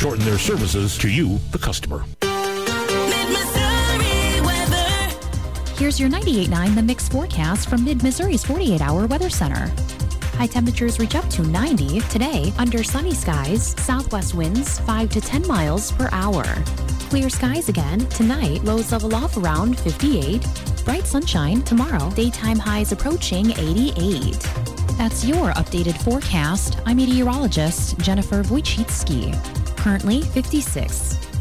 shorten their services to you, the customer. Here's your 98.9 The Mix forecast from Mid-Missouri's 48-hour weather center. High temperatures reach up to 90 today under sunny skies, southwest winds 5 to 10 miles per hour. Clear skies again tonight, lows level off around 58. Bright sunshine tomorrow, daytime highs approaching 88. That's your updated forecast. I'm meteorologist Jennifer Wojcicki. Currently 56.